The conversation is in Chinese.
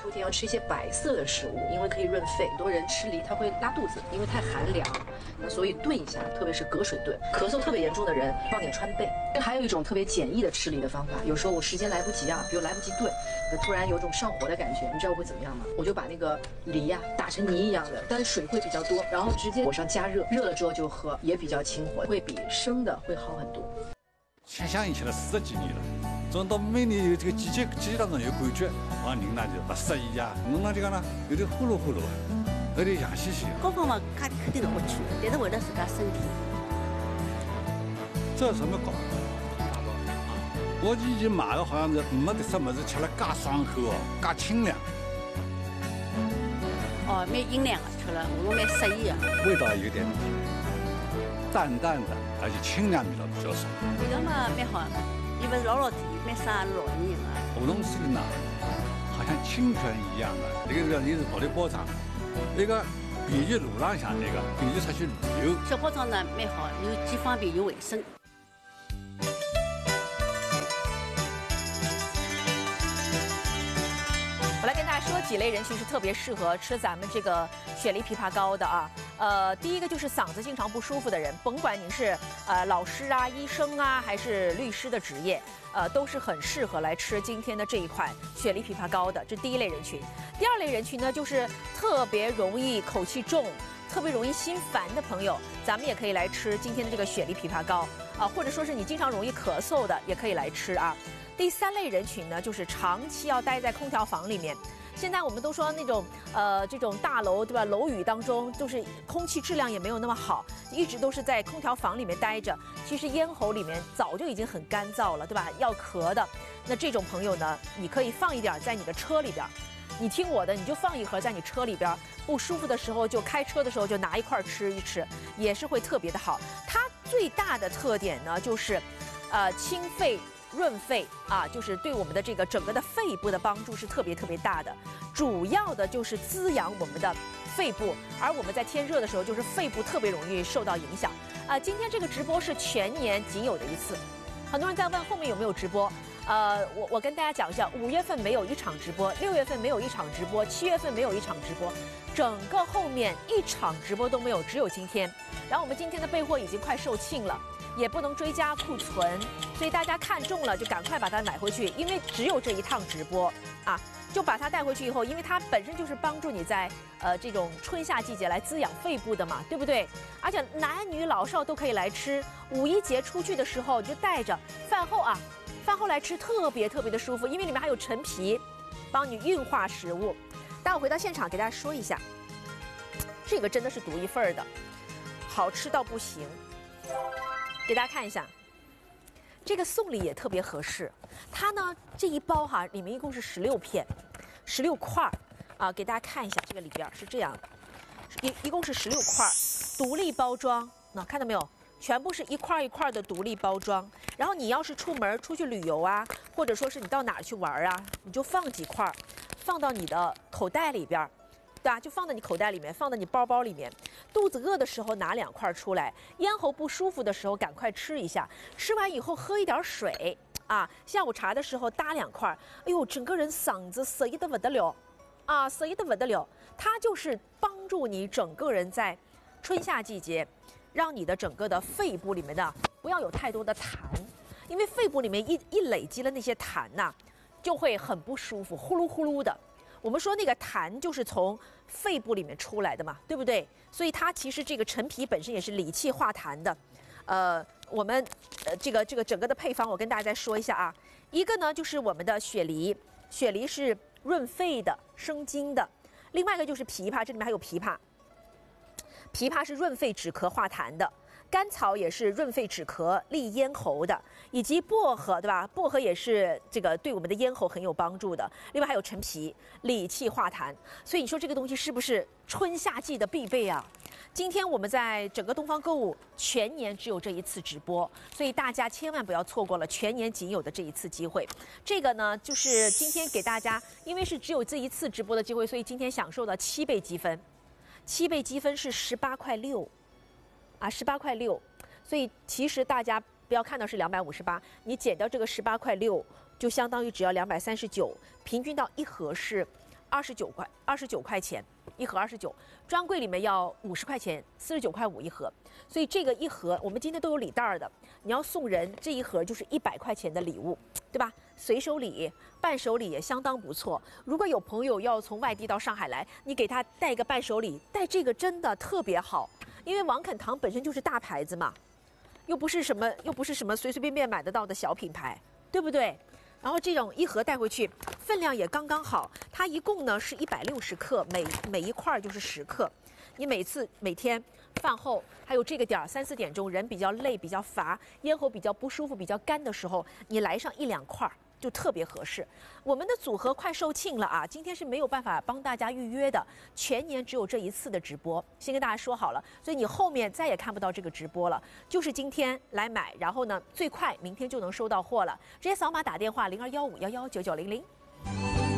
秋天要吃一些白色的食物，因为可以润肺。很多人吃梨他会拉肚子，因为太寒凉，那所以炖一下，特别是隔水炖。咳嗽特别严重的人放点川贝。还有一种特别简易的吃梨的方法，有时候我时间来不及啊，比如来不及炖，突然有种上火的感觉，你知道我会怎么样吗？我就把那个梨呀打成泥一样的，但是水会比较多，然后直接火上加热，热了之后就喝，也比较清火，会比生的会好很多。 想象以前的40几年了。从到每年有这个季节当中有感觉，往人呢就不适宜啊，弄那这个呢有点呼噜呼噜啊，有点痒兮兮。 高方嘛，肯定是不去，但是为了自家身体。 这有什么搞？我以前买的好像是没得什么是吃了介爽口哦，介清凉。 哦，蛮营养的，吃了我蛮适宜的。 味道有点淡淡的，而且清凉味道比较少。 味道嘛蛮好的。因为老甜，蛮伤老年人啊。 梧桐水呢，好像清泉一样的。这个你是跑的包场，那个便于路浪向那个，便于出去旅游。 小包装呢蛮好，又既方便又卫生。 我来跟大家说几类人群是特别适合吃咱们这个雪梨枇杷膏的啊。第一个就是嗓子经常不舒服的人，甭管您是老师啊、医生啊，还是律师的职业，都是很适合来吃今天的这一款雪梨枇杷膏的。这第一类人群。第二类人群呢，就是特别容易口气重、特别容易心烦的朋友，咱们也可以来吃今天的这个雪梨枇杷膏啊，或者说是你经常容易咳嗽的，也可以来吃啊。第三类人群呢，就是长期要待在空调房里面。现在我们都说那种这种大楼对吧？楼宇当中就是空气质量也没有那么好，一直都是在空调房里面待着，其实咽喉里面早就已经很干燥了，对吧？要咳的，那这种朋友呢，你可以放一点在你的车里边，你听我的，你就放一盒在你车里边，不舒服的时候就开车的时候就拿一块吃一吃，也是会特别的好。它最大的特点呢，就是清肺。润肺啊，就是对我们的这个整个的肺部的帮助是特别特别大的，主要的就是滋养我们的肺部，而我们在天热的时候，就是肺部特别容易受到影响啊。今天这个直播是全年仅有的一次，很多人在问后面有没有直播，我跟大家讲一下，5月份没有一场直播，6月份没有一场直播，7月份没有一场直播，整个后面一场直播都没有，只有今天。然后我们今天的备货已经快售罄了。也不能追加库存，所以大家看中了就赶快把它买回去，因为只有这一趟直播啊，就把它带回去以后，因为它本身就是帮助你在这种春夏季节来滋养肺部的嘛，对不对？而且男女老少都可以来吃，5·1节出去的时候你就带着，饭后来吃特别特别的舒服，因为里面还有陈皮，帮你运化食物。待会回到现场给大家说一下，这个真的是独一份的，好吃到不行。给大家看一下，这个送礼也特别合适。它呢这一包哈，里面一共是16片，16块啊。给大家看一下，这个里边是这样的，一共是16块，独立包装。那看到没有？全部是一块一块的独立包装。然后你要是出门出去旅游啊，或者说是你到哪儿去玩啊，你就放几块，放到你的口袋里边。对吧？就放到你口袋里面，放到你包包里面。肚子饿的时候拿2块出来，咽喉不舒服的时候赶快吃一下。吃完以后喝一点水啊。下午茶的时候搭2块，哎呦，整个人嗓子涩意的不得了啊，涩意的不得了。它就是帮助你整个人在春夏季节，让你的整个的肺部里面的不要有太多的痰，因为肺部里面一累积了那些痰呐，就会很不舒服，呼噜呼噜的。我们说那个痰就是从肺部里面出来的嘛，对不对？所以它其实这个陈皮本身也是理气化痰的。我们这个整个的配方我跟大家再说一下啊。一个呢就是我们的雪梨，雪梨是润肺的、生津的。另外一个就是枇杷，这里面还有枇杷，枇杷是润肺止咳化痰的。甘草也是润肺止咳、利咽喉的，以及薄荷，对吧？薄荷也是这个对我们的咽喉很有帮助的。另外还有陈皮，理气化痰。所以你说这个东西是不是春夏季的必备啊？今天我们在整个东方购物全年只有这一次直播，所以大家千万不要错过了全年仅有的这一次机会。这个呢，就是今天给大家，因为是只有这一次直播的机会，所以今天享受到7倍积分，7倍积分是18.6块。18.6块，所以其实大家不要看到是258，你减掉这个18.6块，就相当于只要239，平均到一盒是 29块钱一盒，29，专柜里面要50块钱，49.5块一盒。所以这个一盒我们今天都有礼袋的，你要送人这一盒就是100块钱的礼物，对吧？随手礼、伴手礼也相当不错。如果有朋友要从外地到上海来，你给他带一个伴手礼，带这个真的特别好，因为王肯堂本身就是大牌子嘛，又不是什么随随便便买得到的小品牌，对不对？然后这种一盒带回去，分量也刚刚好。它一共呢是160克，每一块就是10克。你每天饭后还有这个点儿3、4点钟，人比较累、比较乏，咽喉比较不舒服、比较干的时候，你来上1、2块就特别合适。我们的组合快售罄了啊，今天是没有办法帮大家预约的，全年只有这一次的直播，先跟大家说好了，所以你后面再也看不到这个直播了，就是今天来买，然后呢最快明天就能收到货了，直接扫码打电话0215119900。